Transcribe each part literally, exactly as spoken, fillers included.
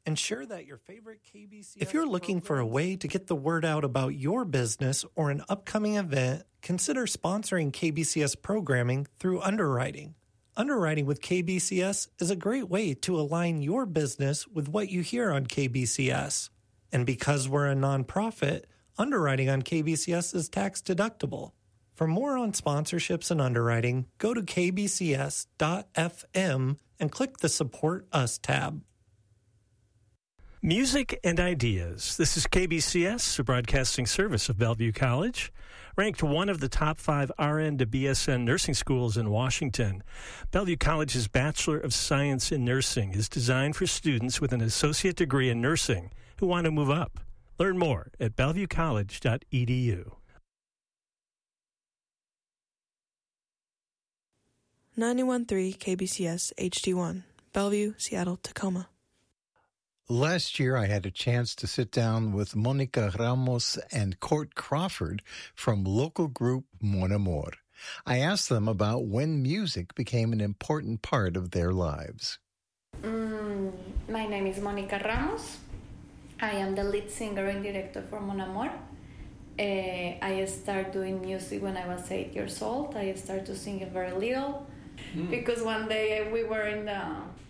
ensure that your favorite K B C S If you're looking for a way to get the word out about your business or an upcoming event, consider sponsoring K B C S programming through underwriting. Underwriting with K B C S is a great way to align your business with what you hear on K B C S. And because we're a nonprofit, underwriting on K B C S is tax deductible. For more on sponsorships and underwriting, go to k b c s dot f m and click the Support Us tab. Music and Ideas. This is K B C S, a broadcasting service of Bellevue College, ranked one of the top five R N to B S N nursing schools in Washington. Bellevue College's Bachelor of Science in Nursing is designed for students with an associate degree in nursing who want to move up. Learn more at bellevue college dot e d u. ninety-one point three K B C S H D one, Bellevue, Seattle, Tacoma. Last year, I had a chance to sit down with Monica Ramos and Court Crawford from local group Mon Amour. I asked them about when music became an important part of their lives. Mm, my name is Monica Ramos. I am the lead singer and director for Mon Amour. Uh, I started doing music when I was eight years old. I started to sing very little mm. because one day we were in the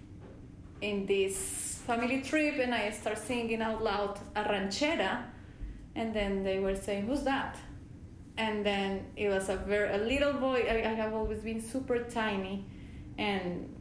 in this family trip and I started singing out loud a ranchera, and then they were saying, "Who's that?" And then it was a very a little boy. I, I have always been super tiny, and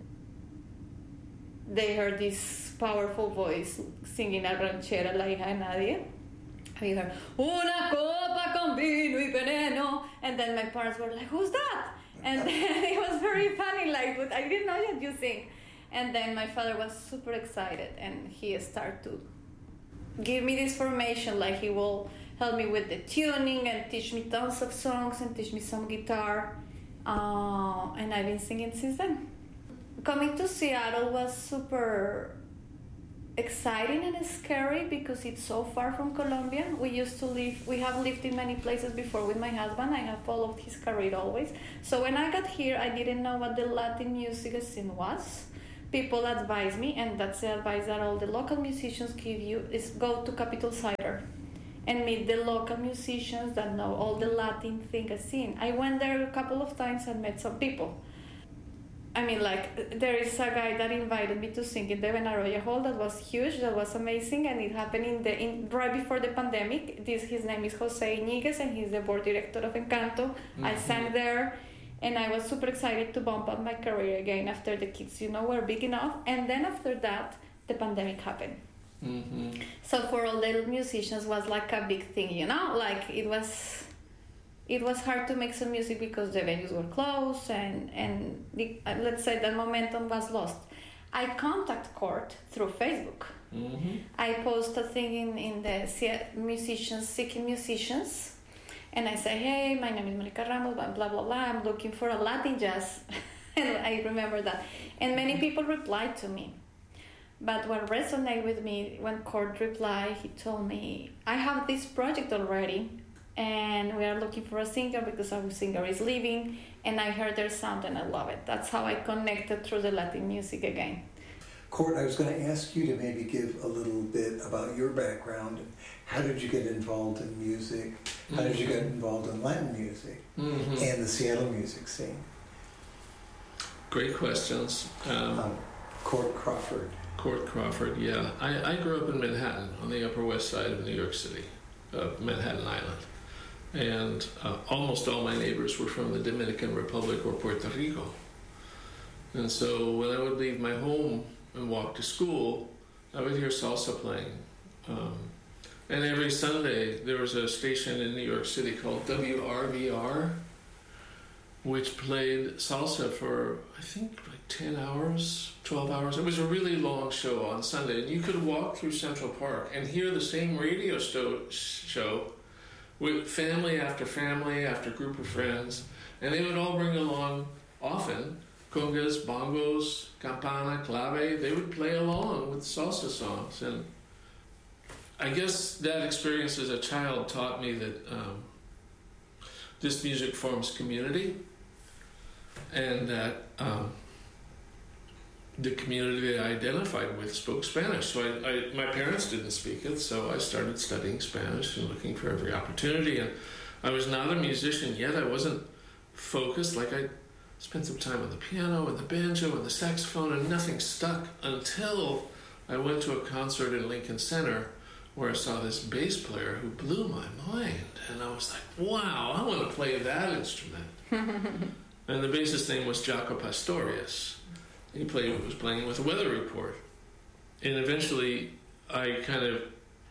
they heard this powerful voice singing a ranchera like a nadie. We heard, "Una copa con vino y veneno," and then my parents were like, "Who's that?" And then it was very funny, like, I didn't know that you sing. And then my father was super excited, and he started to give me this formation, like he will help me with the tuning and teach me tons of songs and teach me some guitar. Uh, and I've been singing since then. Coming to Seattle was super exciting and scary because it's so far from Colombia. We used to live, we have lived in many places before with my husband. I have followed his career always. So when I got here, I didn't know what the Latin music scene was. People advised me, and that's the advice that all the local musicians give you, is go to Capitol Cider and meet the local musicians that know all the Latin thing scene. I went there a couple of times and met some people. I mean, like, there is a guy that invited me to sing in the Benaroya Hall. That was huge. That was amazing. And it happened in the in, right before the pandemic. This His name is Jose Iñiguez, and he's the board director of Encanto. Mm-hmm. I sang there, and I was super excited to bump up my career again after the kids, you know, were big enough. And then after that, the pandemic happened. Mm-hmm. So for all the musicians, was like a big thing, you know? Like, it was... It was hard to make some music because the venues were closed, and, and the, uh, let's say the momentum was lost. I contact Court through Facebook. Mm-hmm. I post a thing in, in the musicians, seeking musicians, and I say, "Hey, my name is Monica Ramos, blah, blah, blah, blah. I'm looking for a Latin jazz." And I remember that. And many people replied to me. But what resonated with me, when Court replied, he told me, "I have this project already, and we are looking for a singer because our singer is leaving, and I heard their sound and I love it." That's how I connected through the Latin music again. Court, I was going to ask you to maybe give a little bit about your background. How did you get involved in music? How did you get involved in Latin music mm-hmm. and the Seattle music scene? Great questions. Um, um, Court Crawford. Court Crawford, yeah. I, I grew up in Manhattan, on the Upper West Side of New York City, uh, Manhattan Island. And uh, almost all my neighbors were from the Dominican Republic or Puerto Rico. And so when I would leave my home and walk to school, I would hear salsa playing. Um, and every Sunday there was a station in New York City called W R V R, which played salsa for, I think, like ten hours, twelve hours. It was a really long show on Sunday. And you could walk through Central Park and hear the same radio sto- show with family after family after group of friends, and they would all bring along, often, congas, bongos, campana, clave. They would play along with salsa songs. And I guess that experience as a child taught me that um, this music forms community, and that um, the community that I identified with spoke Spanish. So I, I, my parents didn't speak it, so I started studying Spanish and looking for every opportunity. And I was not a musician yet. I wasn't focused. Like, I spent some time on the piano and the banjo and the saxophone, and nothing stuck until I went to a concert in Lincoln Center where I saw this bass player who blew my mind. And I was like, wow, I want to play that instrument. And the bassist's name was Jaco Pastorius. He played, was playing with a weather report. And eventually, I kind of,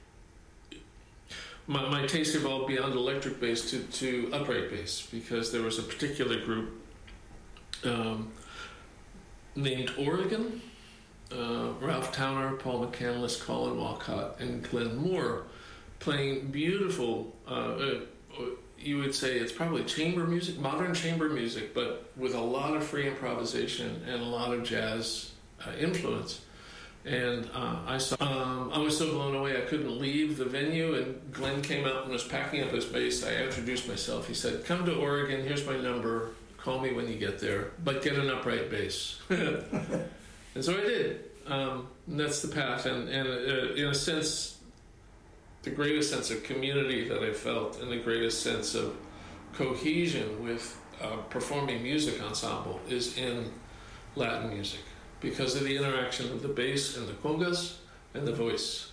my, my taste evolved beyond electric bass to, to upright bass, because there was a particular group um, named Oregon, uh, Ralph Towner, Paul McCandless, Colin Walcott, and Glenn Moore, playing beautiful, uh, uh, you would say it's probably chamber music, modern chamber music, but with a lot of free improvisation and a lot of jazz uh, influence. And uh, I saw, um, I was so blown away I couldn't leave the venue, and Glenn came out and was packing up his bass. I introduced myself. He said, "Come to Oregon, here's my number, call me when you get there, but get an upright bass." And so I did. Um, and that's the path. And, and uh, in a sense, the greatest sense of community that I felt, and the greatest sense of cohesion with a performing music ensemble, is in Latin music, because of the interaction of the bass and the congas and the voice.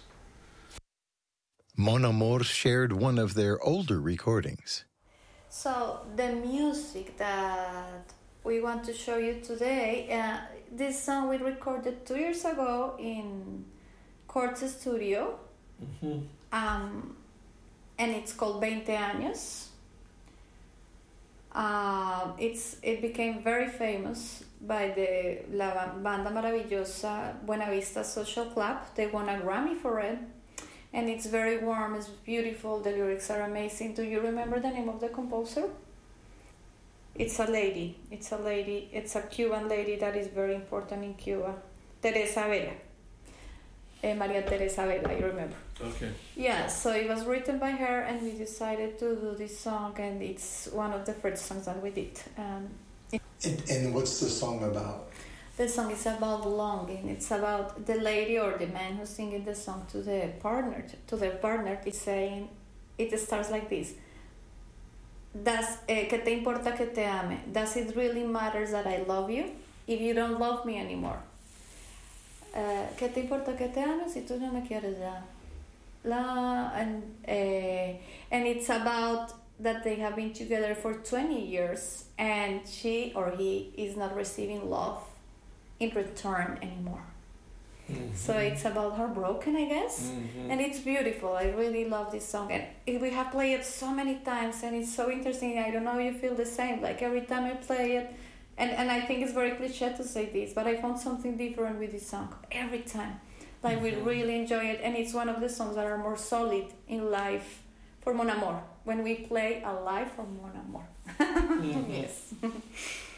Mon Amour shared one of their older recordings. So the music that we want to show you today, uh, this song we recorded two years ago in Cortes Studio. Mm-hmm. Um, and it's called Veinte Años. Uh, it's it became very famous by the La Banda Maravillosa Buena Vista Social Club. They won a Grammy for it, and it's very warm, it's beautiful, the lyrics are amazing. Do you remember the name of the composer? It's a lady, it's a lady, it's a Cuban lady that is very important in Cuba, Teresa Vela. Uh, Maria Teresa Vela, you remember? Okay. Yeah, so it was written by her, and we decided to do this song, and it's one of the first songs that we did. Um, and, and what's the song about? The song is about longing. It's about the lady or the man who's singing the song to the partner. To their partner, it's saying, it starts like this. Does, eh, ¿Qué te importa que te ame? Does it really matter that I love you if you don't love me anymore? Uh, ¿Qué te importa que te ame si tú no me quieres ya? La, and, uh, and it's about that they have been together for twenty years, and she or he is not receiving love in return anymore. Mm-hmm. So it's about heartbroken, I guess. Mm-hmm. And it's beautiful. I really love this song, and we have played it so many times, and it's so interesting. I don't know if you feel the same. Like every time I play it, and, and I think it's very cliche to say this, but I found something different with this song every time. Like mm-hmm. we really enjoy it, and it's one of the songs that are more solid in live for Mon Amour. When we play a live for Mon Amour. Mm-hmm. Yes.